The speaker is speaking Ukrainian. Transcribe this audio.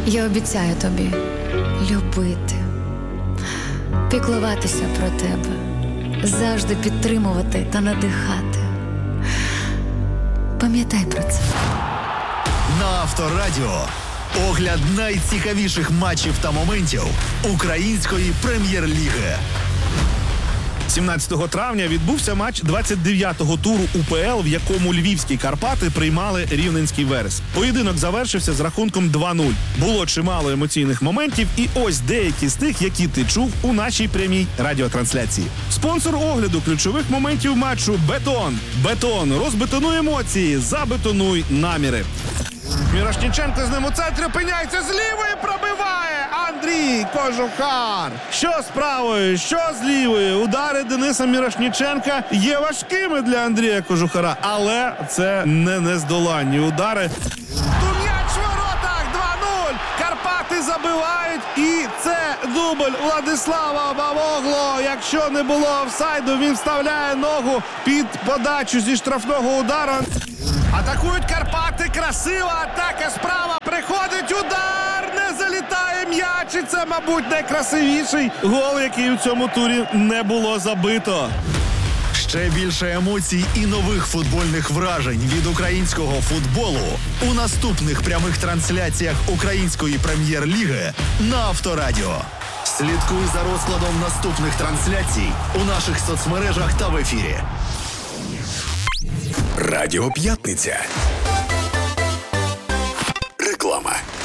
Я обіцяю тобі любити, піклуватися про тебе, завжди підтримувати та надихати. Пам'ятай про це. На Авторадіо огляд найцікавіших матчів та моментів української прем'єр-ліги. 17 травня відбувся матч 29-го туру УПЛ, в якому львівські Карпати приймали рівненський Верес. Поєдинок завершився з рахунком 2-0. Було чимало емоційних моментів, і ось деякі з тих, які ти чув у нашій прямій радіотрансляції. Спонсор огляду ключових моментів матчу «Бетон». «Бетон». Розбетонуй емоції, забетонуй наміри. Мірошніченко з ним у центрі опиняється, з лівої пробиває Андрій Кожухар. Що з правої, що з лівої. Удари Дениса Мірошніченка є важкими для Андрія Кожухара, але це не нездоланні удари. М'яч в воротах, 2-0. Карпати забивають, і це дубль Владислава Бавогло. Якщо не було офсайду, він вставляє ногу під подачу зі штрафного удару. Атакують Карпати, красива атака справа, приходить удар, не залітає м'яч, і це, мабуть, найкрасивіший гол, який у цьому турі не було забито. Ще більше емоцій і нових футбольних вражень від українського футболу у наступних прямих трансляціях української прем'єр-ліги на Авторадіо. Слідкуй за розкладом наступних трансляцій у наших соцмережах та в ефірі. Радіо П'ятниця. Реклама.